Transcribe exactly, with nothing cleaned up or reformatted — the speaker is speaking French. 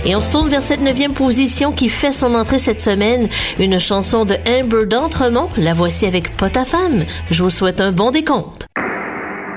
Et on se tourne vers cette neuvième position qui fait son entrée cette semaine. Une chanson de Amber d'Entremont. La voici avec Pas ta femme. Je vous souhaite un bon décompte.